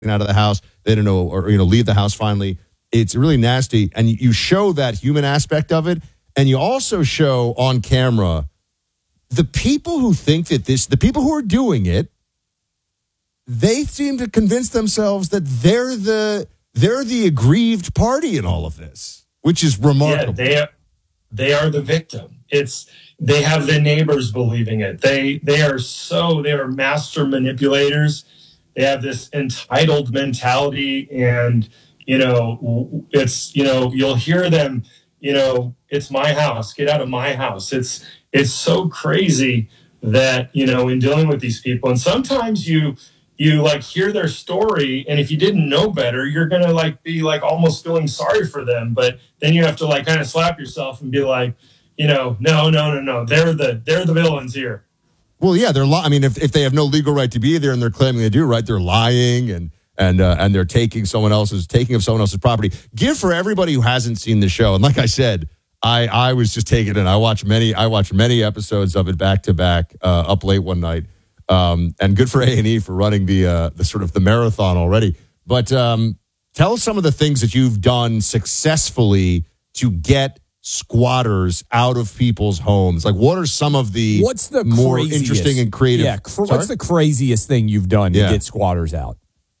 out of the house. They don't know, or leave the house finally. It's really nasty. And you show that human aspect of it. And you also show on camera the people who think that the people who are doing it, they seem to convince themselves that they're the aggrieved party in all of this, which is remarkable. Yeah, they are the victim. They have the neighbors believing it. They are master manipulators. They have this entitled mentality, and you'll hear them, it's my house, get out of my house. It's so crazy that, in dealing with these people, and sometimes you like hear their story, and if you didn't know better, you're going to be almost feeling sorry for them. But then you have to kind of slap yourself and be like, no. They're the villains here. Well, yeah, they're I mean, if they have no legal right to be there and they're claiming they do, right, they're lying and they're taking of someone else's property. Give for everybody who hasn't seen the show. And like I said, I was just taking it. I watched many episodes of it back to back, up late one night. And good for A&E for running the sort of the marathon already. But tell us some of the things that you've done successfully to get squatters out of people's homes. What are some of what's the more craziest, interesting and creative? Yeah, what's the craziest thing you've done to get squatters out?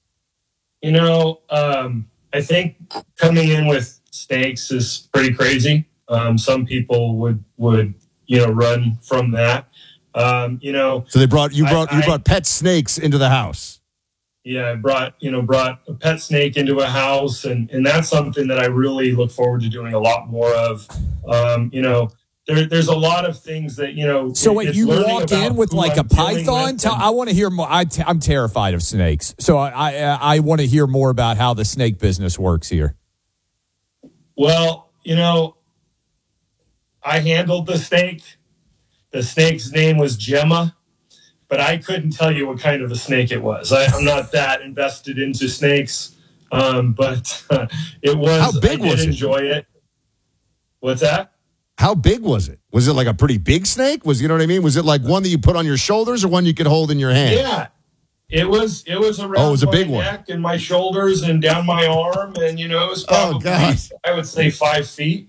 I think coming in with snakes is pretty crazy. Some people would run from that. So they brought pet snakes into the house. Yeah, I brought a pet snake into a house, and that's something that I really look forward to doing a lot more of. There's a lot of things that, So when you walk in with a python, I want to hear more. I'm terrified of snakes. So I want to hear more about how the snake business works here. Well, I handled the snake. The snake's name was Gemma, but I couldn't tell you what kind of a snake it was. I'm not that invested into snakes, but it was. How big was it? I did enjoy it. What's that? How big was it? Was it a pretty big snake? You know what I mean? Was it one that you put on your shoulders or one you could hold in your hand? Yeah, it was around it was a big my one. Neck and my shoulders and down my arm, and it was probably I would say 5 feet.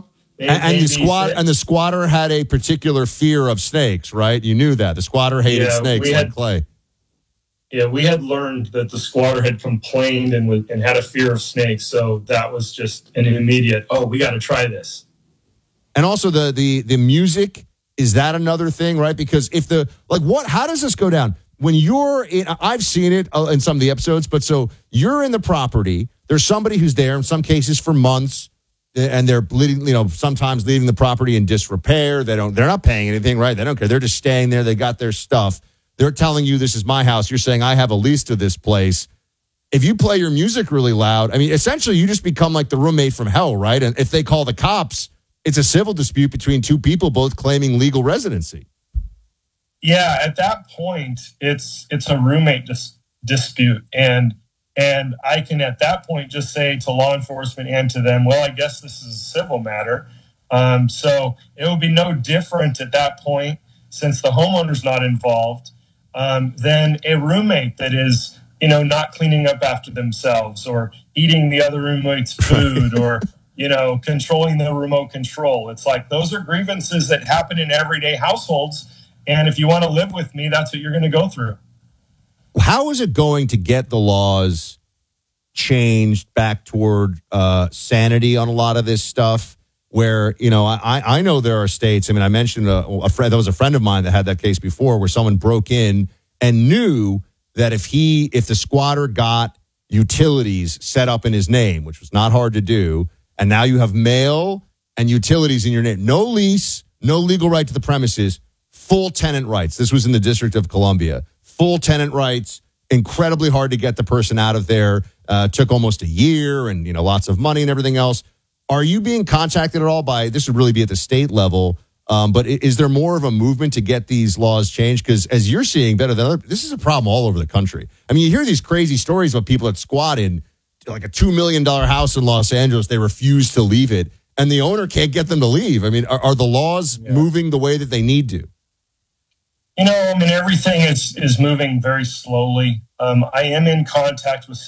And the squatter had a particular fear of snakes, right? You knew that. The squatter hated snakes like Clay. Yeah, we had learned that the squatter had complained and had a fear of snakes, so that was just an immediate, we got to try this. And also the music, is that another thing, right? Because how does this go down? When you're in, I've seen it in some of the episodes, but so you're in the property, there's somebody who's there, in some cases for months, and they're sometimes leaving the property in disrepair. They're not paying anything, right? They don't care. They're just staying there. They got their stuff. They're telling you this is my house. You're saying I have a lease to this place. If you play your music really loud, I mean, essentially you just become like the roommate from hell, right? And if they call the cops, it's a civil dispute between two people both claiming legal residency. Yeah, at that point, it's a roommate dispute, and I can at that point just say to law enforcement and to them, well, I guess this is a civil matter. So it would be no different at that point, since the homeowner's not involved, than a roommate that is, not cleaning up after themselves or eating the other roommate's food or, controlling the remote control. It's those are grievances that happen in everyday households. And if you want to live with me, that's what you're going to go through. How is it going to get the laws changed back toward sanity on a lot of this stuff? Where, I know there are states. I mean, I mentioned a friend. There was a friend of mine that had that case before, where someone broke in and knew that if the squatter got utilities set up in his name, which was not hard to do, and now you have mail and utilities in your name, no lease, no legal right to the premises, full tenant rights. This was in the District of Columbia. Full tenant rights, incredibly hard to get the person out of there. Took almost a year and, lots of money and everything else. Are you being contacted at all this would really be at the state level, but is there more of a movement to get these laws changed? Because as you're seeing better than others, this is a problem all over the country. I mean, you hear these crazy stories about people that squat in a $2 million house in Los Angeles. They refuse to leave it, and the owner can't get them to leave. I mean, are the laws moving the way that they need to? I mean, everything is moving very slowly. I am in contact with